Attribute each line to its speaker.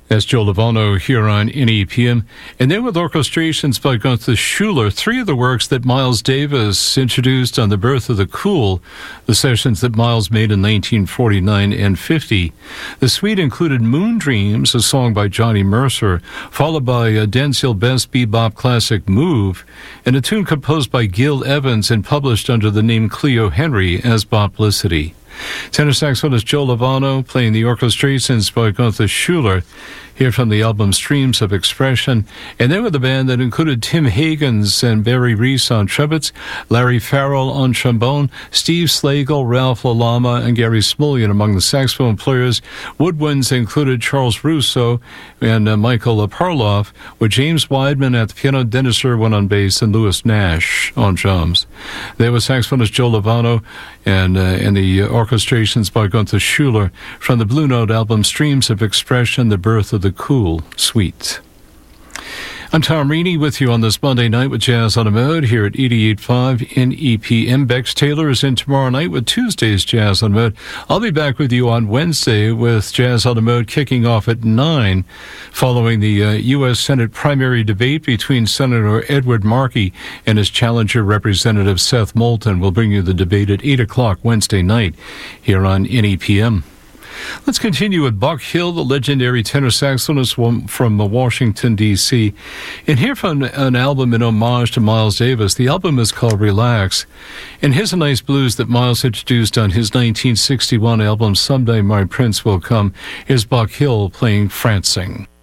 Speaker 1: That's Joe Lovano here on NEPM. And then with orchestrations by Gunther Schuller, three of the works that Miles Davis introduced on The Birth of the Cool, the sessions that Miles made in 1949 and 50. The suite included Moon Dreams, a song by Johnny Mercer, followed by a Denzil Best bebop classic Move, and a tune composed by Gil Evans and published under the name Cleo Henry as Boplicity. Tenor saxophonist Joe Lovano playing the orchestrations by Gunther Schuller, here from the album Streams of Expression. And then with a band that included Tim Higgins and Barry Reese on trumpets, Larry Farrell on trombone, Steve Slagle, Ralph LaLama, and Gary Smullian among the saxophone players. Woodwinds included Charles Russo and Michael Parloff, with James Weidman at the piano, Dennis Irwin on bass, and Louis Nash on drums. There was saxophonist Joe Lovano and the orchestrations by Gunther Schuller from the Blue Note album Streams of Expression, The Birth of the Cool Suite. I'm Tom Reaney with you on this Monday night with Jazz on the Mode here at 88.5 NEPM. Bex Taylor is in tomorrow night with Tuesday's Jazz on the Mode. I'll be back with you on Wednesday with Jazz on the Mode kicking off at 9 following the U.S. Senate primary debate between Senator Edward Markey and his challenger Representative Seth Moulton. We'll bring you the debate at 8 o'clock Wednesday night here on NEPM. Let's continue with Buck Hill, the legendary tenor saxophonist from Washington, D.C. And here from an album in homage to Miles Davis. The album is called Relax. And here's a nice blues that Miles introduced on his 1961 album, Someday My Prince Will Come. Here's Buck Hill playing Francing.